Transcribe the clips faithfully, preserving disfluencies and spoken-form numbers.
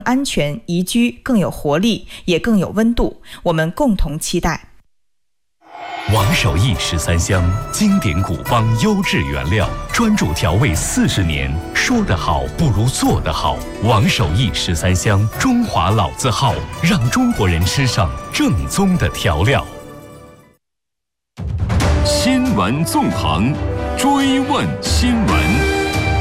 安全宜居，更有活力，也更有温度，我们共同期待。 王守义十三香，经典古方，优质原料，专注调味四十年，说得好不如做得好。王守义十三香，中华老字号，让中国人吃上正宗的调料。 新闻纵横，追问新闻。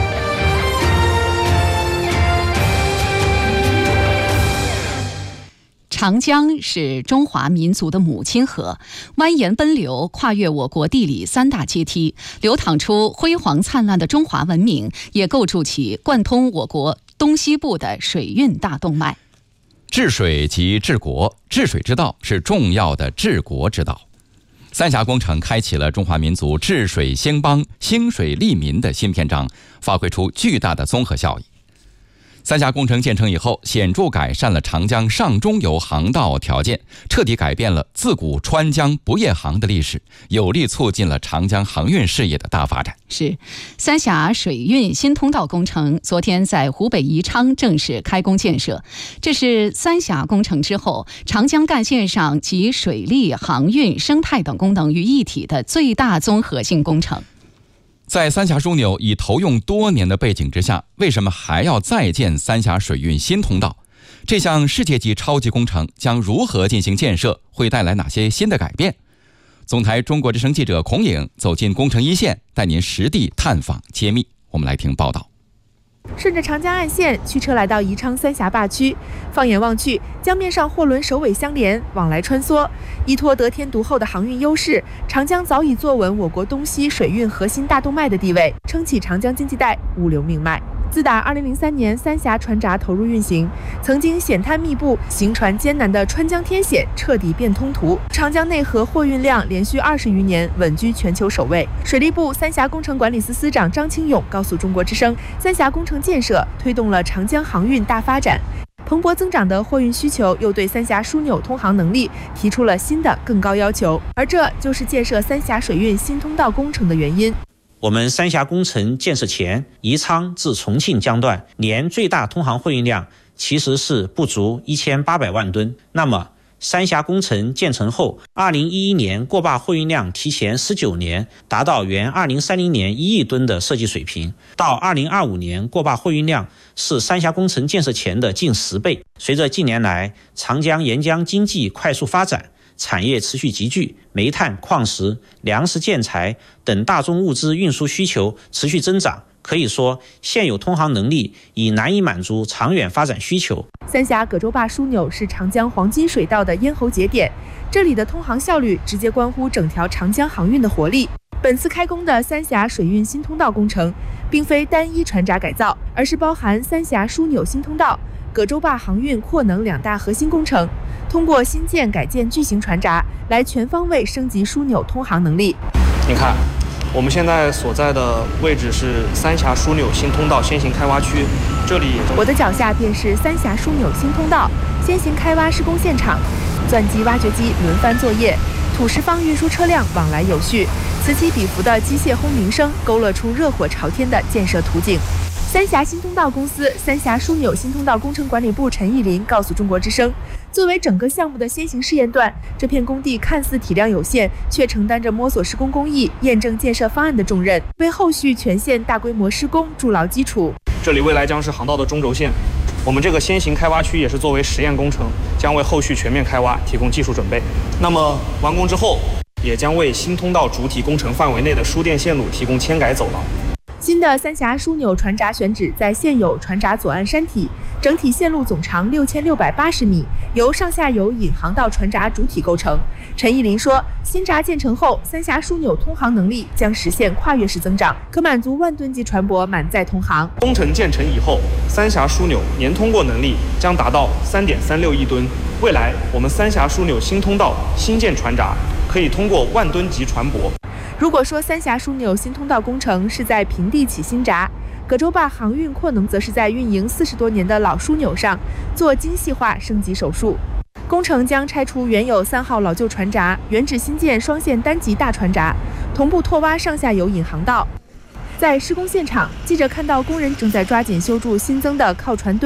长江是中华民族的母亲河，蜿蜒奔流，跨越我国地理三大阶梯，流淌出辉煌灿烂的中华文明，也构筑起贯通我国东西部的水运大动脉。 治水即治国，治水之道是重要的治国之道。三峡工程开启了中华民族治水兴邦、兴水利民的新篇章，发挥出巨大的综合效益。三峡工程建成以后，显著改善了长江上中游航道条件，彻底改变了自古川江不夜航的历史，有力促进了长江航运事业的大发展。 是，三峡水运新通道工程昨天在湖北宜昌正式开工建设，这是三峡工程之后长江干线上集水利、航运、生态等功能于一体的最大综合性工程。 在三峡枢纽已投用多年的背景之下，为什么还要再建三峡水运新通道？这项世界级超级工程将如何进行建设？会带来哪些新的改变？总台中国之声记者孔颖走进工程一线，带您实地探访揭秘。我们来听报道。 顺着长江岸线，驱车来到宜昌三峡坝区，放眼望去，江面上货轮首尾相连，往来穿梭。依托得天独厚的航运优势，长江早已坐稳我国东西水运核心大动脉的地位，撑起长江经济带物流命脉。自打二零零三年三峡船闸投入运行，曾经险滩密布、行船艰难的川江天险彻底变通途，长江内河货运量连续二十余年稳居全球首位。水利部三峡工程管理司司长张清勇告诉中国之声，三峡工程建设推动了长江航运大发展，蓬勃增长的货运需求又对三峡枢纽通航能力提出了新的更高要求，而这就是建设三峡水运新通道工程的原因。 我们三峡工程建设前，宜昌至重庆江段年最大通航货运量其实是不足一千八百万吨。那么三峡工程建成后，二零一一年过坝货运量提前十九年达到原二零三零年一亿吨的设计水平，到二零二五年过坝货运量是三峡工程建设前的近十倍。随着近年来长江沿江经济快速发展，产业持续集聚，煤炭、矿石、粮食、建材等大宗物资运输需求持续增长，可以说现有通航能力已难以满足长远发展需求。 三峡葛洲坝枢纽是长江黄金水道的咽喉节点，这里的通航效率直接关乎整条长江航运的活力。本次开工的三峡水运新通道工程，并非单一船闸改造，而是包含三峡枢纽新通道、葛洲坝航运扩能两大核心工程，通过新建改建巨型船闸来全方位升级枢纽通航能力。 你看，我们现在所在的位置是三峡枢纽新通道先行开挖区，这里我的脚下便是三峡枢纽新通道先行开挖施工现场，钻机、挖掘机轮番作业，土石方运输车辆往来有序，此起彼伏的机械轰鸣声勾勒出热火朝天的建设图景。三峡新通道公司三峡枢纽新通道工程管理部陈义林告诉中国之声，作为整个项目的先行试验段，这片工地看似体量有限，却承担着摸索施工工艺、验证建设方案的重任，为后续全线大规模施工筑牢基础。 这里未来将是航道的中轴线，我们这个先行开挖区也是作为实验工程，将为后续全面开挖提供技术准备。那么完工之后，也将为新通道主体工程范围内的输电线路提供迁改走廊。 新的三峡枢纽船闸选址在现有船闸左岸山体，整体线路总长六千六百八十米，由上下游引航道船闸主体构成。陈义林说，新闸建成后，三峡枢纽通航能力将实现跨越式增长，可满足万吨级船舶满载通航。 工程建成以后，三峡枢纽年通过能力将达到 三点三六亿吨。未来，我们三峡枢纽新通道新建船闸可以通过万吨级船舶。 如果说三峡枢纽新通道工程是在平地起新闸，葛洲坝航运扩能则是在运营四十多年的老枢纽上做精细化升级手术。工程将拆除原有三号老旧船闸，原址新建双线单级大船闸，同步拓挖上下游引航道。在施工现场，记者看到工人正在抓紧修筑新增的靠船墩，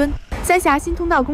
三峡新通道工